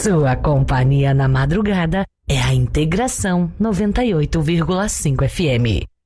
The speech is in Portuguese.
Sua companhia na madrugada é a Integração 98,5 FM.